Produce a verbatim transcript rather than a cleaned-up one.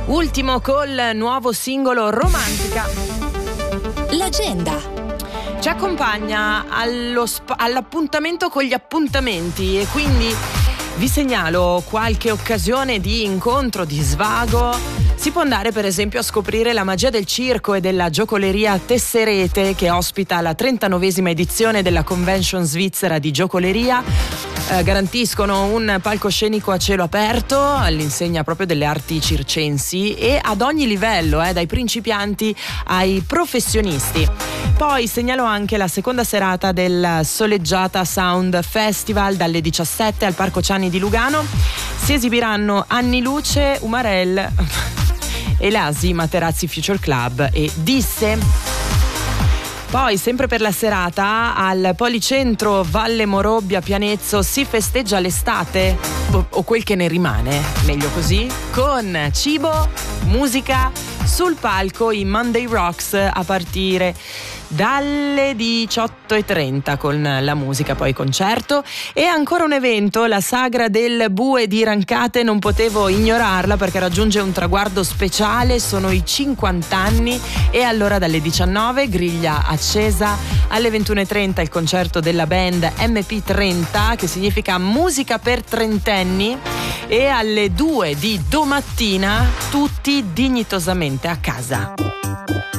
ultimo col nuovo singolo Romantica. L'agenda Ci accompagna allo sp- all'appuntamento con gli appuntamenti e quindi vi segnalo qualche occasione di incontro, di svago. Si può andare per esempio a scoprire la magia del circo e della giocoleria Tesserete, che ospita la trentanovesima edizione della Convention svizzera di giocoleria. Eh, garantiscono un palcoscenico a cielo aperto all'insegna proprio delle arti circensi e ad ogni livello, eh, dai principianti ai professionisti. Poi segnalo anche la seconda serata del Soleggiata Sound Festival dalle diciassette al Parco Ciani di Lugano. Si esibiranno Anni Luce, Umarell, Elasi, Materazzi Future Club e Disse. Poi, sempre per la serata, al Policentro Valle Morobbia Pianezzo si festeggia l'estate, o, o quel che ne rimane, meglio così, con cibo, musica, sul palco i Monday Rocks a partire dalle diciotto e trenta con la musica, poi concerto e ancora un evento, la sagra del Bue di Rancate. Non potevo ignorarla perché raggiunge un traguardo speciale, sono i cinquanta anni e allora dalle diciannove griglia accesa, alle ventuno e trenta il concerto della band M P trenta, che significa musica per trentenni, e alle due di domattina tutti dignitosamente a casa.